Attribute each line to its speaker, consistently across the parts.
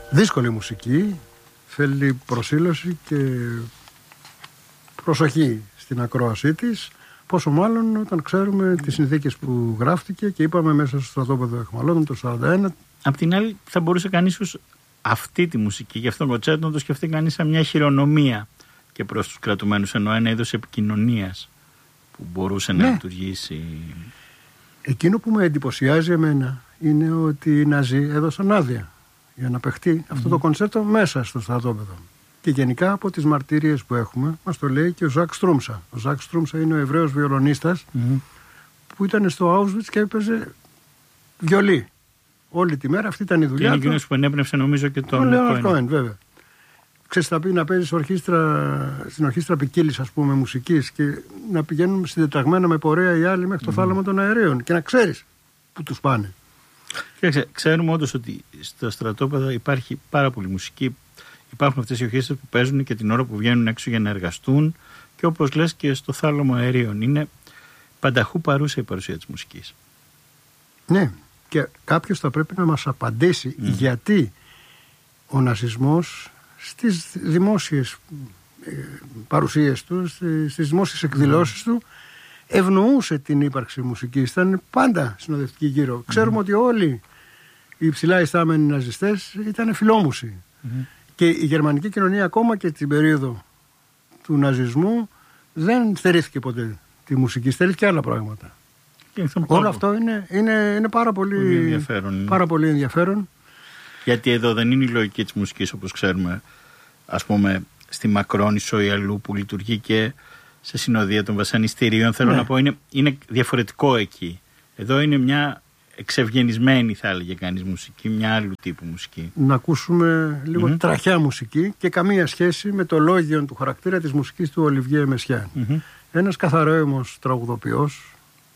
Speaker 1: δύσκολη μουσική, θέλει προσήλωση και προσοχή στην ακρόασή της, πόσο μάλλον όταν ξέρουμε τις συνθήκες που γράφτηκε και είπαμε μέσα στο στρατόπεδο αιχμαλώτων το 1941.
Speaker 2: Απ' την άλλη θα μπορούσε κανείς αυτή τη μουσική και αυτόν τον κοντσέρτο να το σκεφτεί κανείς σαν μια χειρονομία και προς τους κρατουμένους, ενώ ένα είδος επικοινωνίας που μπορούσε να λειτουργήσει.
Speaker 1: Εκείνο που με εντυπωσιάζει εμένα είναι ότι οι Ναζί έδωσαν άδεια για να παιχτεί αυτό το κοντσέρτο μέσα στο στρατόπεδο. Και γενικά από τις μαρτύριες που έχουμε μας το λέει και ο Ζακ Στρούμσα. Ο Ζακ Στρούμσα είναι ο Εβραίος βιολονίστας που ήταν στο Auschwitz και έπαιζε βιολί όλη τη μέρα. Αυτή ήταν η δουλειά του.
Speaker 2: Είναι εκείνος που ενέπνευσε νομίζω και τον
Speaker 1: Λέοναρντ Κόεν, βέβαια. Ξέρεις, θα πει να παίζεις στην ορχήστρα ποικίλης, ας πούμε, μουσικής και να πηγαίνουν συντεταγμένα με πορεία οι άλλοι μέχρι το θάλαμο των αερίων και να ξέρεις που τους πάνε.
Speaker 2: Ξέρουμε όντως ότι στα στρατόπεδα υπάρχει πάρα πολύ μουσική. Υπάρχουν αυτές οι ορχήστρες που παίζουν και την ώρα που βγαίνουν έξω για να εργαστούν και όπως λες και στο θάλαμο αερίων. Είναι πανταχού παρούσα η παρουσία της μουσικής.
Speaker 1: Ναι, και κάποιος θα πρέπει να μας απαντήσει γιατί ο ναζισμός στις δημόσιες παρουσίες του, στις δημόσιες εκδηλώσεις του ευνοούσε την ύπαρξη μουσικής. Ήταν πάντα συνοδευτική γύρω. Ξέρουμε ότι όλοι οι υψηλά ιστάμενοι ναζιστές ήταν φιλόμουσοι. Και η γερμανική κοινωνία ακόμα και την περίοδο του ναζισμού δεν στερήθηκε ποτέ τη μουσική, στερήθηκε άλλα πράγματα. Όλο αυτό είναι πάρα πολύ ενδιαφέρον.
Speaker 2: Γιατί εδώ δεν είναι η λογική της μουσικής όπως ξέρουμε, ας πούμε στη Μακρόνισσο ή αλλού που λειτουργεί και σε συνοδεία των βασανιστήριων. Θέλω να πω είναι διαφορετικό εκεί. Εδώ είναι μια εξευγενισμένη, θα έλεγε κανείς, μουσική, μια άλλου τύπου μουσική.
Speaker 1: Να ακούσουμε λίγο τραχιά μουσική και καμία σχέση με το λόγιον του χαρακτήρα της μουσικής του Ολιβιέ Μεσιάν. Ένας καθαρόαιμος τραγουδοποιός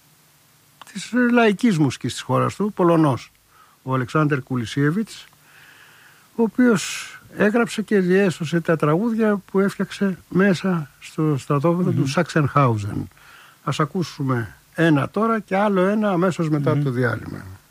Speaker 1: της λαϊκής μουσικής της χώρας του, Πολωνός, ο Αλεξάνδερ Κουλισίεβιτς, ο οποίος έγραψε και διέσωσε τα τραγούδια που έφτιαξε μέσα στο στρατόπεδο του Σάξενχάουζεν. Ας ακούσουμε ένα τώρα και άλλο ένα αμέσως μετά το διάλειμμα.